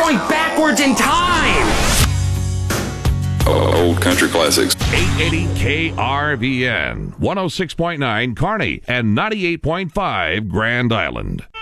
going backwards in time. Old country classics. 880 KRVN, 106.9 Kearney, and 98.5 Grand Island.